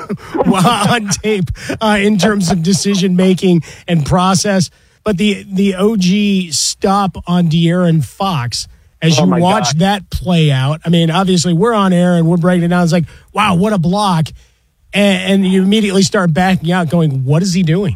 on tape in terms of decision making and process. But the OG stop on De'Aaron Fox, as you watch that play out, I mean, obviously we're on air and we're breaking it down. It's like, wow, what a block. And you immediately start backing out going, what is he doing?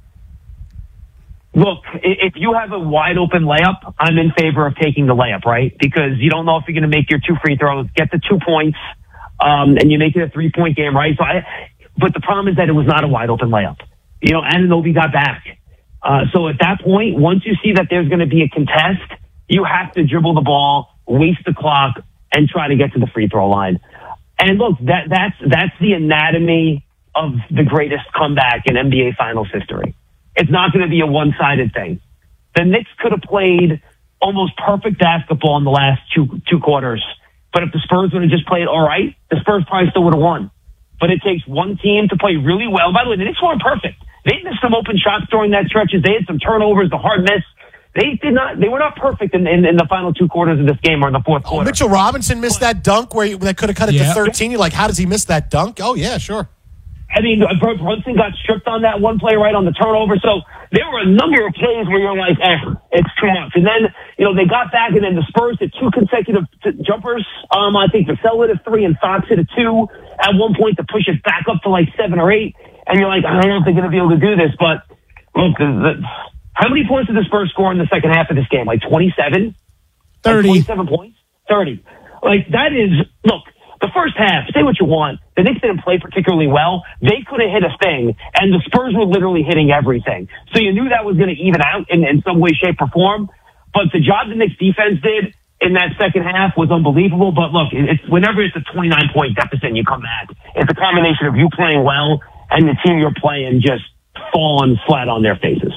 Look, if you have a wide open layup, I'm in favor of taking the layup, right? Because you don't know if you're going to make your 2 free throws, get the 2 points, and you make it a 3-point game, right? But the problem is that it was not a wide open layup. Anunoby got back. So at that point, once you see that there's going to be a contest, you have to dribble the ball, waste the clock, and try to get to the free throw line. And look, that's the anatomy of the greatest comeback in NBA Finals history. It's not going to be a one-sided thing. The Knicks could have played almost perfect basketball in the last two quarters. But if the Spurs would have just played all right, the Spurs probably still would have won. But it takes one team to play really well. By the way, the Knicks weren't perfect. They missed some open shots during that stretches. They had some turnovers, the hard miss. They were not perfect in the final 2 quarters of this game or in the fourth quarter. Mitchell Robinson missed that dunk that could have cut it to 13. You're like, how does he miss that dunk? Oh, yeah, sure. I mean, Brunson got stripped on that one play right on the turnover. So there were a number of plays where you're like, it's too much. And then, they got back, and then the Spurs hit 2 consecutive jumpers. I think Vassell hit a 3 and Fox hit a 2 at one point to push it back up to like 7 or 8. And you're like, I don't know if they're going to be able to do this. But look, how many points did the Spurs score in the second half of this game? Like 27? 30. Like 27 points? 30. Like, that is, look, the first half, say what you want, the Knicks didn't play particularly well. They couldn't hit a thing, and the Spurs were literally hitting everything. So you knew that was going to even out in some way, shape, or form. But the job the Knicks defense did in that second half was unbelievable. But look, whenever it's a 29-point deficit and you come back, it's a combination of you playing well and the team you're playing just falling flat on their faces.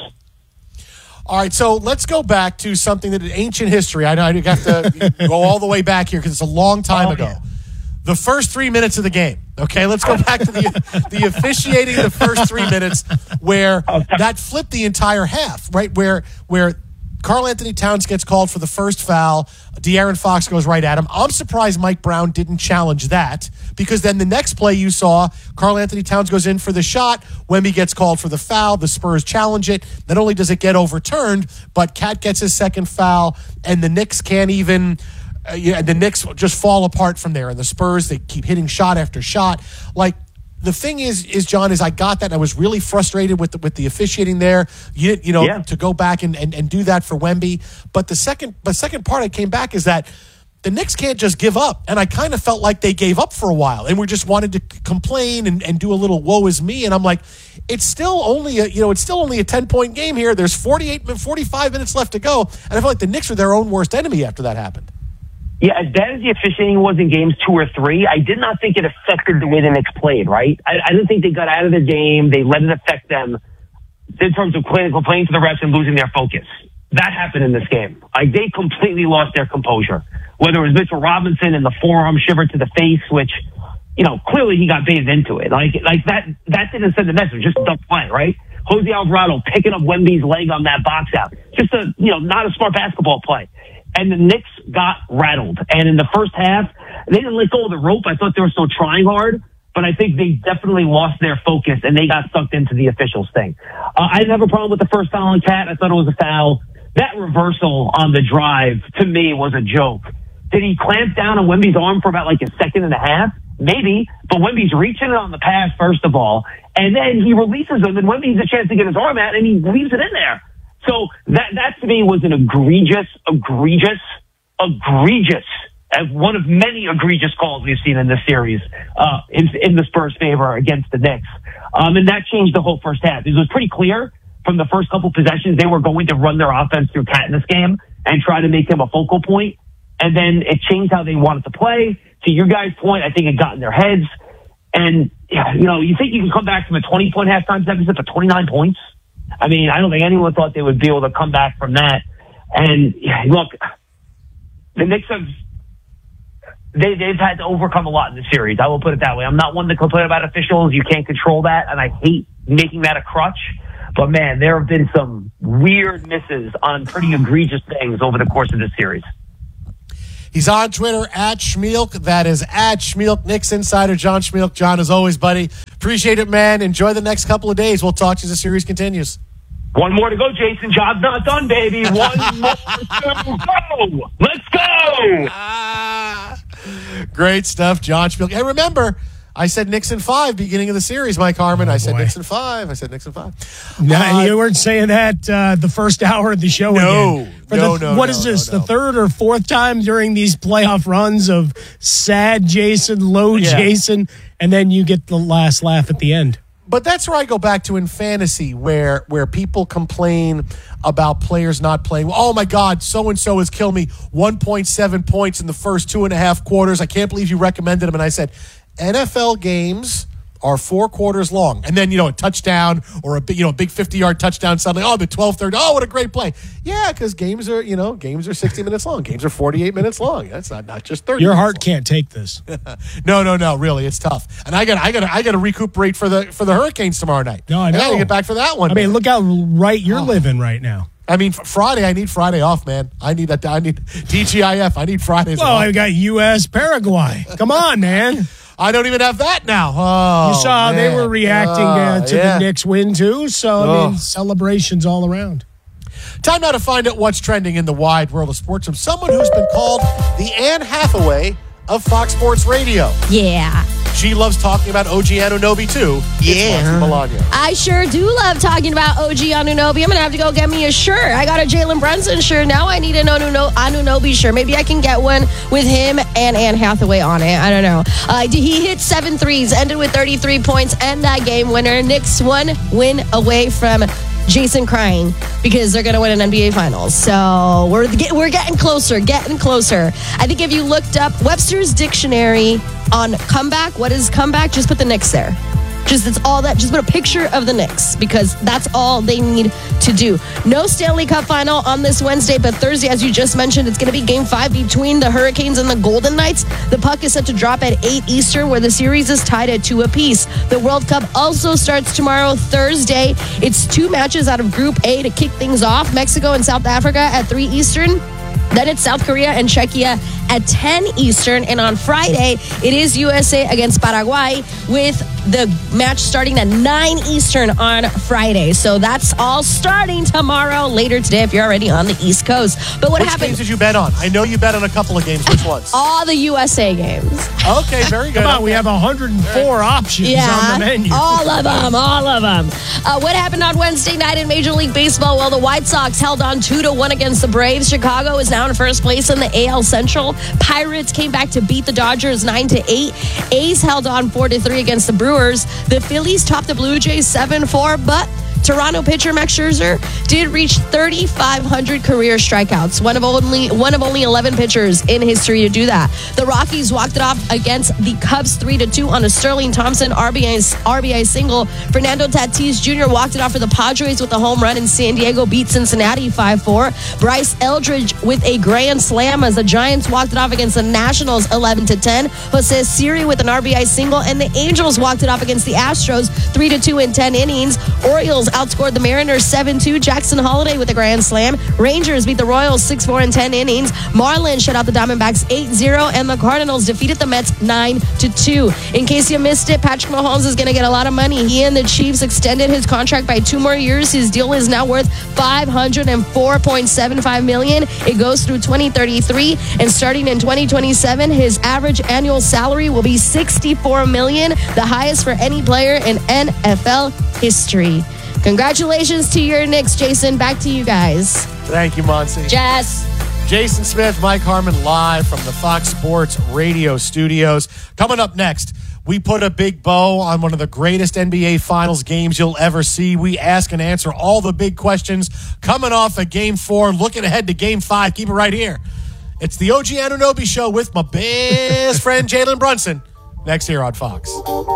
All right, so let's go back to something that is ancient history. I know you have to go all the way back here because it's a long time ago. Yeah. The first 3 minutes of the game. Okay, let's go back to the officiating the first 3 minutes where that flipped the entire half, right? Where Karl Anthony Towns gets called for the first foul. De'Aaron Fox goes right at him. I'm surprised Mike Brown didn't challenge that because then the next play you saw, Karl Anthony Towns goes in for the shot. Wemby gets called for the foul. The Spurs challenge it. Not only does it get overturned, but Cat gets his second foul, and the Knicks can't even... the Knicks just fall apart from there. And the Spurs, they keep hitting shot after shot. Like, the thing is John, I got that. And I was really frustrated with the officiating there, to go back and do that for Wemby. But the second part I came back is that the Knicks can't just give up. And I kind of felt like they gave up for a while. And we just wanted to complain and do a little woe is me. And I'm like, it's still only a 10-point game here. There's 45 minutes left to go. And I feel like the Knicks are their own worst enemy after that happened. Yeah, as bad as the officiating was in games 2 or 3, I did not think it affected the way the Knicks played, right? I didn't think they got out of the game. They let it affect them in terms of playing to the refs and losing their focus. That happened in this game. Like, they completely lost their composure. Whether it was Mitchell Robinson and the forearm shiver to the face, which, clearly he got bathed into it. Like that didn't send the message. Just a dumb play, right? Jose Alvarado picking up Wemby's leg on that box out. Just not a smart basketball play. And the Knicks got rattled. And in the first half, they didn't let go of the rope. I thought they were still trying hard, but I think they definitely lost their focus and they got sucked into the officials thing. I didn't have a problem with the first foul on Cat. I thought it was a foul. That reversal on the drive, to me, was a joke. Did he clamp down on Wemby's arm for about like a second and a half? Maybe, but Wemby's reaching it on the pass, first of all, and then he releases him, and Wemby has a chance to get his arm out, and he leaves it in there. So that to me was an egregious, one of many egregious calls we've seen in this series, in the Spurs' favor against the Knicks. And that changed the whole first half. It was pretty clear from the first couple possessions they were going to run their offense through Cat in this game and try to make him a focal point. And then it changed how they wanted to play. To your guys' point, I think it got in their heads. And, you think you can come back from a 20-point halftime deficit to 29 points? I mean, I don't think anyone thought they would be able to come back from that. And look, the Knicks they've had to overcome a lot in the series. I will put it that way. I'm not one to complain about officials. You can't control that, and I hate making that a crutch. But man, there have been some weird misses on pretty egregious things over the course of this series. He's on Twitter @Schmeelk. That is @Schmeelk. Knicks insider John Schmeelk. John, as always, buddy. Appreciate it, man. Enjoy the next couple of days. We'll talk to you as the series continues. One more to go, Jason. Job's not done, baby. One more to go. Let's go. Great stuff, John Spiel. And remember, I said Knicks in 5 beginning of the series, Mike Harmon. I said Knicks in 5. No, you weren't saying that the first hour of the show again. What is this, the third or fourth time during these playoff runs of sad Jason, low Jason, and then you get the last laugh at the end? But that's where I go back to in fantasy, where people complain about players not playing. Oh, my God, so-and-so has killed me 1.7 points in the first 2.5 quarters. I can't believe you recommended him. And I said, NFL games are 4 quarters long. And then, a touchdown or a big 50-yard touchdown suddenly. Oh, the 12-3. Oh, what a great play. Yeah, because games are 60 minutes long. Games are 48 minutes long. That's not just 30 Your minutes heart long. can't take this. No, really, it's tough. And I got to recuperate for the Hurricanes tomorrow night. No, I know. I got to get back for that one. I mean, look how right you're living right now. I mean, Friday, I need Friday off, man. I need TGIF. I need Fridays off. Well, I got U.S. Paraguay. Come on, man. I don't even have that now. Oh, you saw man. they were reacting to the Knicks win, too. So, I mean, celebrations all around. Time now to find out what's trending in the wide world of sports from someone who's been called the Anne Hathaway of Fox Sports Radio. Yeah. She loves talking about OG Anunoby, too. Yeah. I sure do love talking about OG Anunoby. I'm going to have to go get me a shirt. I got a Jalen Brunson shirt. Now I need an Anunoby shirt. Maybe I can get one with him and Anne Hathaway on it. I don't know. He hit 7 threes, ended with 33 points, and that game winner. Knicks 1 win away from Jason crying because they're going to win an NBA Finals. So we're getting closer. I think if you looked up Webster's Dictionary on comeback, what is comeback? Just put the Knicks there. It's all that. Just put a picture of the Knicks because that's all they need to do. No Stanley Cup final on this Wednesday, but Thursday, as you just mentioned, it's going to be Game 5 between the Hurricanes and the Golden Knights. The puck is set to drop at 8 Eastern, where the series is tied at 2 apiece. The World Cup also starts tomorrow, Thursday. It's 2 matches out of Group A to kick things off. Mexico and South Africa at 3 Eastern. Then it's South Korea and Czechia at 10 Eastern. And on Friday, it is USA against Paraguay with the match starting at 9 Eastern on Friday. So that's all starting tomorrow, later today if you're already on the East Coast. But Which games did you bet on? I know you bet on a couple of games. Which ones? All the USA games. Okay, very good. Come on, we have 104 options on the menu. All of them. What happened on Wednesday night in Major League Baseball? Well, the White Sox held on 2-1 against the Braves. Chicago is now in first place in the AL Central. Pirates came back to beat the Dodgers 9-8. A's held on 4-3 against the Brewers. The Phillies topped the Blue Jays 7-4, but Toronto pitcher Max Scherzer did reach 3,500 career strikeouts, one of only 11 pitchers in history to do that. The Rockies walked it off against the Cubs 3-2 on a Sterling Thompson RBI single. Fernando Tatis Jr. walked it off for the Padres with a home run, and San Diego beat Cincinnati 5-4. Bryce Eldridge with a grand slam as the Giants walked it off against the Nationals 11-10. Jose Siri with an RBI single, and the Angels walked it off against the Astros 3-2 in 10 innings. Orioles outscored the Mariners 7-2. Jackson Holiday with a grand slam. Rangers beat the Royals 6-4 in 10 innings. Marlins shut out the Diamondbacks 8-0, and the Cardinals defeated the Mets 9-2. In case you missed it, Patrick Mahomes is going to get a lot of money. He and the Chiefs extended his contract by 2 more years. His deal is now worth $504.75 million. It goes through 2033, and starting in 2027, his average annual salary will be $64 million, the highest for any player in NFL history. Congratulations to your Knicks, Jason. Back to you guys. Thank you, Monty. Jess. Jason Smith, Mike Harmon, live from the Fox Sports Radio studios. Coming up next, we put a big bow on one of the greatest NBA Finals games you'll ever see. We ask and answer all the big questions coming off of Game 4, looking ahead to Game 5. Keep it right here. It's the OG Anunoby Show with my best friend, Jalen Brunson. Next here on Fox.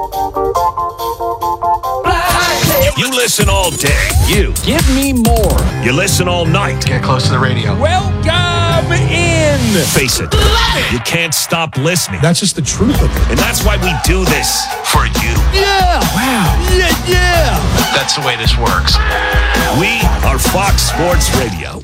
You listen all day. You give me more. You listen all night. Get close to the radio. Welcome in. Face it. You can't stop listening. That's just the truth of it. And that's why we do this for you. Yeah. Wow. Yeah. That's the way this works. We are Fox Sports Radio.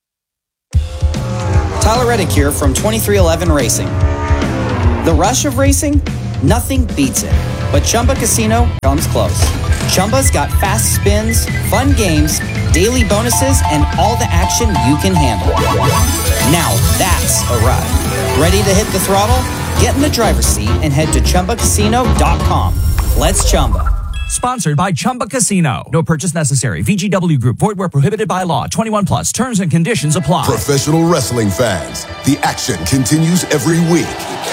Tyler Reddick here from 2311 Racing. The rush of racing? Nothing beats it. but Chumba Casino comes close. Chumba's got fast spins, fun games, daily bonuses, and all the action you can handle. Now that's a ride. Ready to hit the throttle? Get in the driver's seat and head to ChumbaCasino.com. Let's Chumba. Sponsored by Chumba Casino. No purchase necessary. VGW Group. Void where prohibited by law. 21 plus. Terms and conditions apply. Professional wrestling fans, the action continues every week.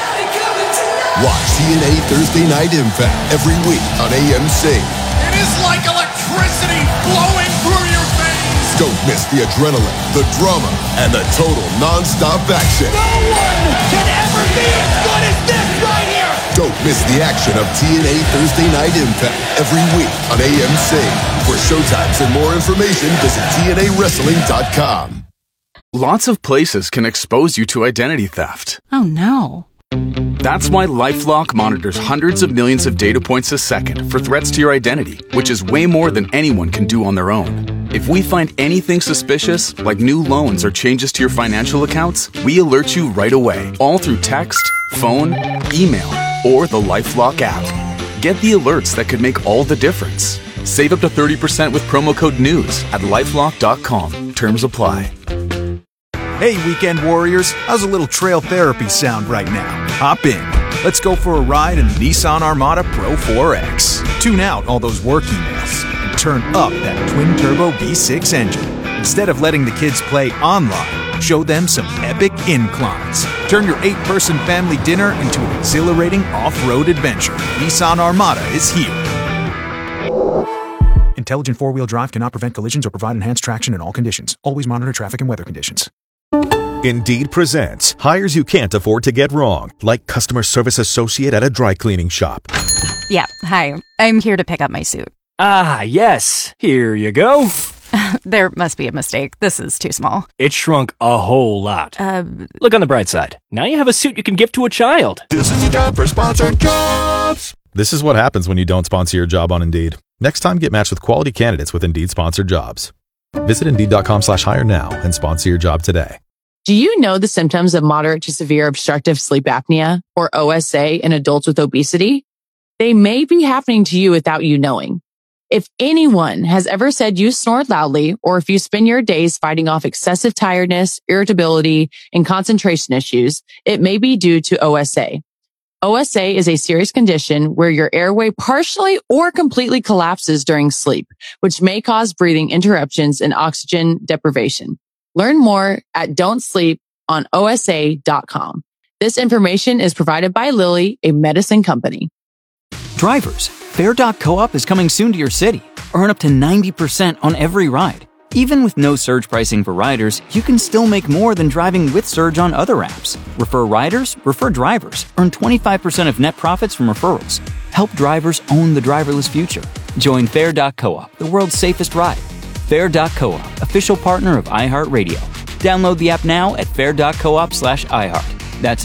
Watch TNA Thursday Night Impact every week on AMC. It is like electricity flowing through your veins. Don't miss the adrenaline, the drama, and the total non-stop action. No one can ever be as good as this right here. Don't miss the action of TNA Thursday Night Impact every week on AMC. For showtimes and more information, visit TNAWrestling.com. Lots of places can expose you to identity theft. Oh no. That's why LifeLock monitors hundreds of millions of data points a second for threats to your identity, which is way more than anyone can do on their own. If we find anything suspicious, like new loans or changes to your financial accounts, we alert you right away, all through text, phone, email, or the LifeLock app. Get the alerts that could make all the difference. Save up to 30% with promo code NEWS at LifeLock.com. Terms apply. Hey, weekend warriors, how's a little trail therapy sound right now? Hop in. Let's go for a ride in the Nissan Armada Pro 4X. Tune out all those work emails and turn up that twin-turbo V6 engine. Instead of letting the kids play online, show them some epic inclines. Turn your 8-person family dinner into an exhilarating off-road adventure. Nissan Armada is here. Intelligent four-wheel drive cannot prevent collisions or provide enhanced traction in all conditions. Always monitor traffic and weather conditions. Indeed presents hires you can't afford to get wrong, like customer service associate at a dry cleaning shop. Yeah, hi. I'm here to pick up my suit. Ah, yes. Here you go. There must be a mistake. This is too small. It shrunk a whole lot. Look on the bright side. Now you have a suit you can give to a child. This is your job for sponsored jobs. This is what happens when you don't sponsor your job on Indeed. Next time, get matched with quality candidates with Indeed sponsored jobs. Visit Indeed.com/hire now and sponsor your job today. Do you know the symptoms of moderate to severe obstructive sleep apnea, or OSA, in adults with obesity? They may be happening to you without you knowing. If anyone has ever said you snore loudly, or if you spend your days fighting off excessive tiredness, irritability, and concentration issues, it may be due to OSA. OSA is a serious condition where your airway partially or completely collapses during sleep, which may cause breathing interruptions and oxygen deprivation. Learn more at don'tsleeponosa.com. This information is provided by Lilly, a medicine company. Drivers, Fair.coop is coming soon to your city. Earn up to 90% on every ride. Even with no surge pricing for riders, you can still make more than driving with Surge on other apps. Refer riders, refer drivers. Earn 25% of net profits from referrals. Help drivers own the driverless future. Join Fair.coop, the world's safest ride. Fair.coop, official partner of iHeartRadio. Download the app now at fair.coop/iHeart. That's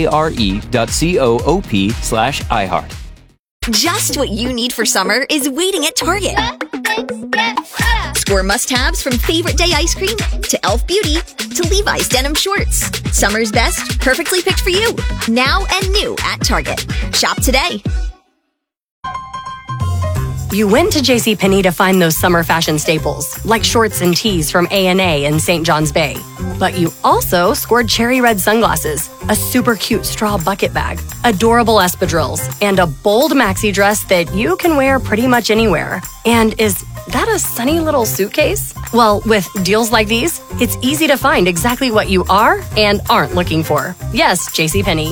FARE.coop/iHeart. Just what you need for summer is waiting at Target. Score must-haves from favorite day ice cream to Elf Beauty to Levi's denim shorts. Summer's best, perfectly picked for you. Now and new at Target. Shop today. You went to JCPenney to find those summer fashion staples, like shorts and tees from A&A and St. John's Bay. But you also scored cherry red sunglasses, a super cute straw bucket bag, adorable espadrilles, and a bold maxi dress that you can wear pretty much anywhere. And is that a sunny little suitcase? Well, with deals like these, it's easy to find exactly what you are and aren't looking for. Yes, JCPenney.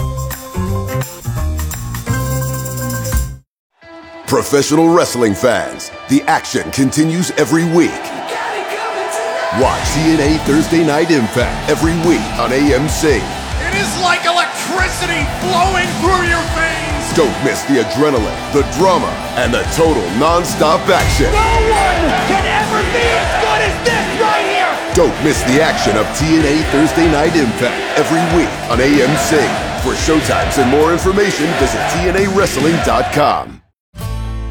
Professional wrestling fans, the action continues every week. Watch TNA Thursday Night Impact every week on AMC. It is like electricity flowing through your veins. Don't miss the adrenaline, the drama, and the total non-stop action. No one can ever be as good as this right here. Don't miss the action of TNA Thursday Night Impact every week on AMC. For showtimes and more information, visit TNAWrestling.com.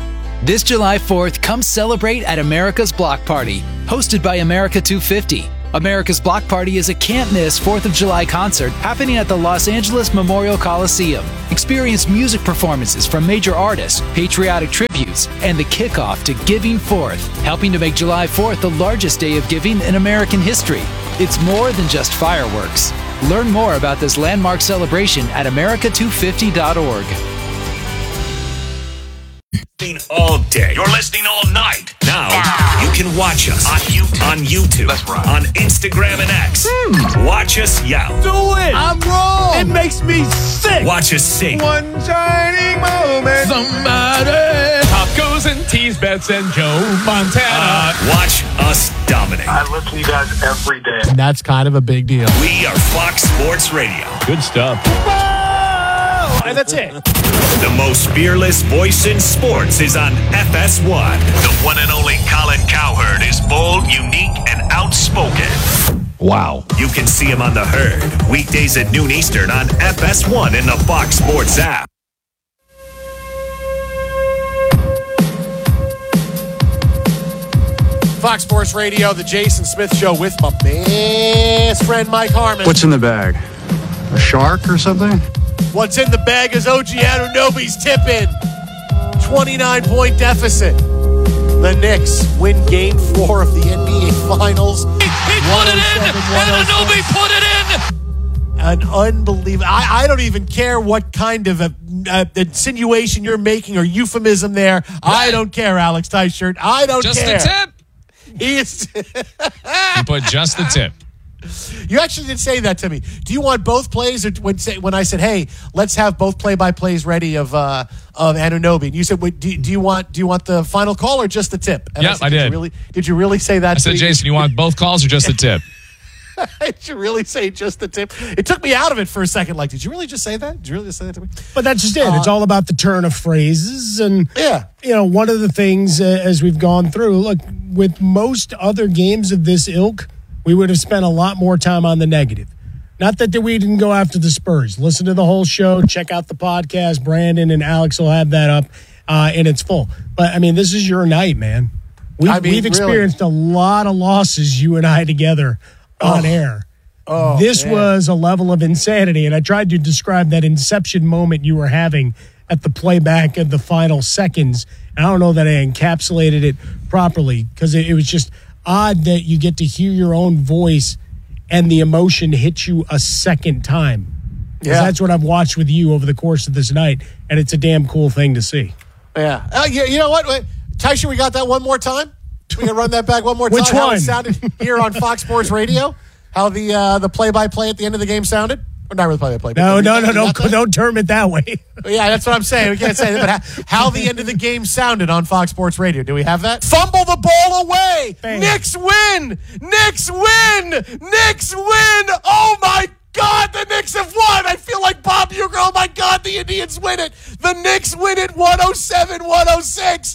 This July 4th, come celebrate at America's Block Party, hosted by America 250. America's Block Party is a can't-miss 4th of July concert happening at the Los Angeles Memorial Coliseum. Experience music performances from major artists, patriotic tributes, and the kickoff to Giving Fourth, helping to make July 4th the largest day of giving in American history. It's more than just fireworks. Learn more about this landmark celebration at america250.org. All day. You're listening all night. Now you can watch us on YouTube, that's right, on Instagram and X. Watch us yell. Do it. I'm wrong. It makes me sick. Watch us sing. One shining moment. Somebody. Tacos and teas, Bets and Joe Montana. Watch us dominate. I listen to you guys every day. And that's kind of a big deal. We are Fox Sports Radio. Good stuff. And that's it. The most fearless voice in sports is on FS1. The one and only Colin Cowherd is bold, unique, and outspoken. Wow. You can see him on The Herd, weekdays at noon Eastern on FS1 in the Fox Sports app. Fox Sports Radio, the Jason Smith Show with my best friend Mike Harmon. What's in the bag? A shark or something? What's in the bag is OG Anunoby's tip-in. 29-point deficit. The Knicks win Game 4 of the NBA Finals. He put it in! Anunoby put it in! An unbelievable... I don't even care what kind of insinuation you're making or euphemism there. Right. I don't care, Alex Tyshirt. I don't care. Just the tip. He put just the tip. You actually did say that to me. Do you want both plays, or when I said, "Hey, let's have both play-by-plays ready of Anunoby"? And you said, "Wait, do you want the final call or just the tip?" And I did. Did you really say that? I said, "Jason, you want both calls or just the tip?" Did you really say just the tip? It took me out of it for a second. Like, did you really just say that? Did you really just say that to me? But that's just it. It's all about the turn of phrases. And, one of the things as we've gone through, look, with most other games of this ilk, we would have spent a lot more time on the negative. Not that we didn't go after the Spurs. Listen to the whole show. Check out the podcast. Brandon and Alex will have that up in its full. But, I mean, this is your night, man. We've experienced a lot of losses, you and I together, on air. This was a level of insanity, and I tried to describe that inception moment you were having at the playback of the final seconds. And I don't know that I encapsulated it properly because it was just odd that you get to hear your own voice and the emotion hit you a second time. Yeah. That's what I've watched with you over the course of this night, and it's a damn cool thing to see. Yeah. You know what? Wait, Tysha, we got that one more time? We can run that back one more time? Which one? How it sounded here on Fox Sports Radio? How the play-by-play at the end of the game sounded? Or not really play-by-play. No, don't term it that way. Yeah, that's what I'm saying. We can't say that. But how the end of the game sounded on Fox Sports Radio. Do we have that? Fumble the ball away. Bang. Knicks win. Knicks win. Knicks win. Oh, my God, the Knicks have won. I feel like Bob Uecker. Oh, my God, the Indians win it. The Knicks win it 107-106.